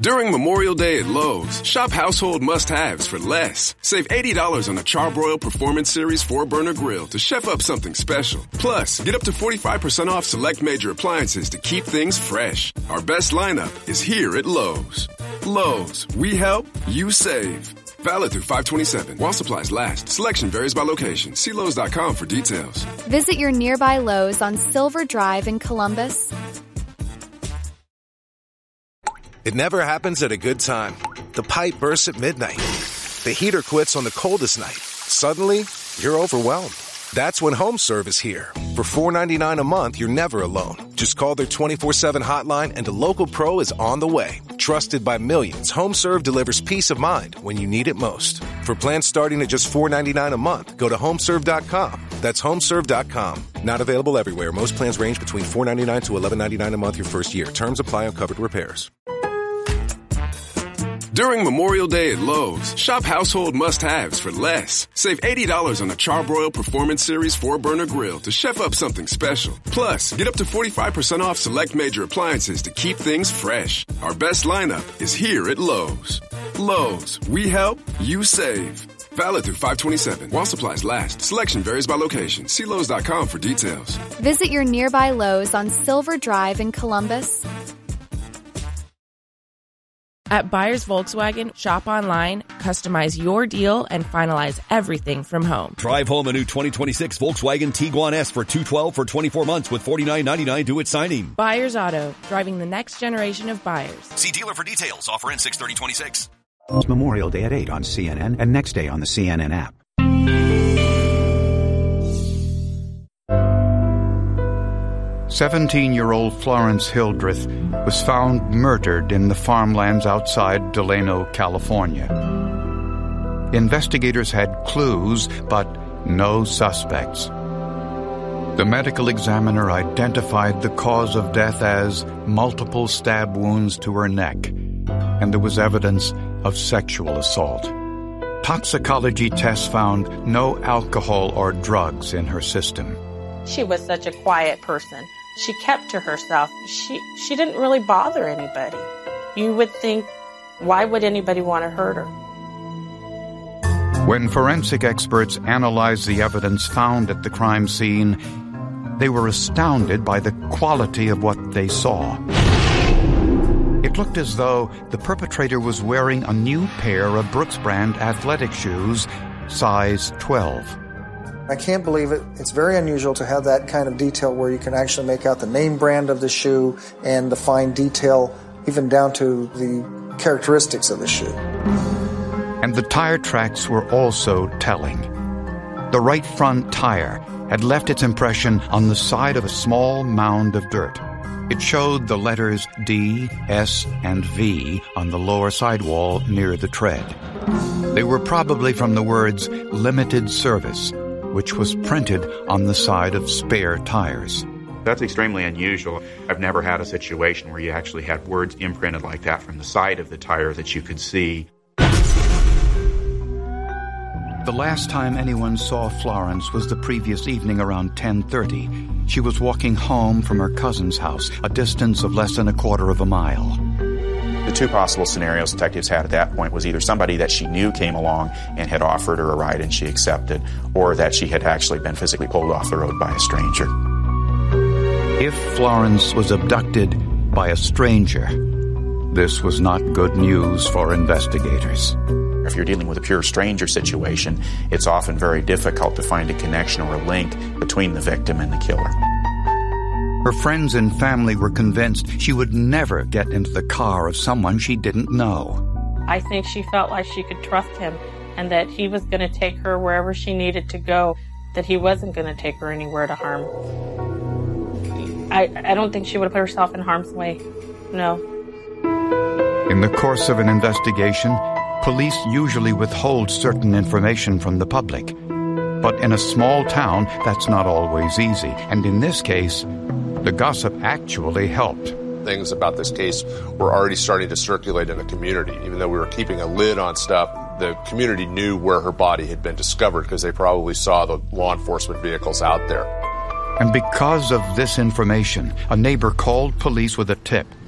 During Memorial Day at Lowe's, shop household must-haves for less. Save $80 on a Charbroil Performance Series 4-burner grill to chef up something special. Plus, get up to 45% off select major appliances to keep things fresh. Our best lineup is here at Lowe's. Lowe's, we help, you save. Valid through 5/27. While supplies last. Selection varies by location. See Lowe's.com for details. Visit your nearby Lowe's on Silver Drive in Columbus. It never happens at a good time. The pipe bursts at midnight. The heater quits on the coldest night. Suddenly, you're overwhelmed. That's when HomeServe is here. For $4.99 a month, you're never alone. Just call their 24/7 hotline and a local pro is on the way. Trusted by millions, HomeServe delivers peace of mind when you need it most. For plans starting at just $4.99 a month, go to HomeServe.com. That's HomeServe.com. Not available everywhere. Most plans range between $4.99 to $11.99 a month your first year. Terms apply on covered repairs. During Memorial Day at Lowe's, shop household must-haves for less. Save $80 on a Charbroil Performance Series 4-burner grill to chef up something special. Plus, get up to 45% off select major appliances to keep things fresh. Our best lineup is here at Lowe's. Lowe's, we help, you save. Valid through 5/27. While supplies last. Selection varies by location. See Lowe's.com for details. Visit your nearby Lowe's on Silver Drive in Columbus. At Buyers Volkswagen, shop online, customize your deal, and finalize everything from home. Drive home a new 2026 Volkswagen Tiguan S for $212 for 24 months with $49.99 due at signing. Buyers Auto, driving the next generation of buyers. See dealer for details. Offer ends 6/30/26. It's Memorial Day at 8 on CNN and next day on the CNN app. "17-year-old Florence Hildreth was found murdered in the farmlands outside Delano, California. Investigators had clues, but no suspects. The medical examiner identified the cause of death as multiple stab wounds to her neck, and there was evidence of sexual assault. Toxicology tests found no alcohol or drugs in her system. She was such a quiet person. She kept to herself. She didn't really bother anybody. You would think, why would anybody want to hurt her? When forensic experts analyzed the evidence found at the crime scene, they were astounded by the quality of what they saw. It looked as though the perpetrator was wearing a new pair of Brooks brand athletic shoes, size 12. I can't believe it. It's very unusual to have that kind of detail where you can actually make out the name brand of the shoe and the fine detail, even down to the characteristics of the shoe. And the tire tracks were also telling. The right front tire had left its impression on the side of a small mound of dirt. It showed the letters D, S, and V on the lower sidewall near the tread. They were probably from the words "limited service," which was printed on the side of spare tires. That's extremely unusual. I've never had a situation where you actually had words imprinted like that from the side of the tire that you could see. The last time anyone saw Florence was the previous evening around 10:30. She was walking home from her cousin's house, a distance of less than a quarter of a mile. The two possible scenarios detectives had at that point was either somebody that she knew came along and had offered her a ride and she accepted, or that she had actually been physically pulled off the road by a stranger. If Florence was abducted by a stranger, this was not good news for investigators. If you're dealing with a pure stranger situation, it's often very difficult to find a connection or a link between the victim and the killer. Her friends and family were convinced she would never get into the car of someone she didn't know. I think she felt like she could trust him and that he was going to take her wherever she needed to go, that he wasn't going to take her anywhere to harm. I don't think she would have put herself in harm's way. No. In the course of an investigation, police usually withhold certain information from the public. But in a small town, that's not always easy. And in this case, the gossip actually helped. Things about this case were already starting to circulate in the community. Even though we were keeping a lid on stuff, the community knew where her body had been discovered because they probably saw the law enforcement vehicles out there. And because of this information, a neighbor called police with a tip